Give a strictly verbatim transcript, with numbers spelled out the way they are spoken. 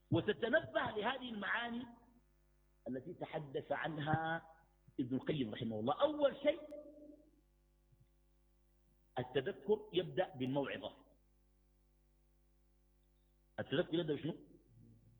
وتتنبه لهذه المعاني التي تحدث عنها ابن القيم رحمه الله. أول شيء التذكر يبدأ بالموعظة. التذكر يبدأ بشنو؟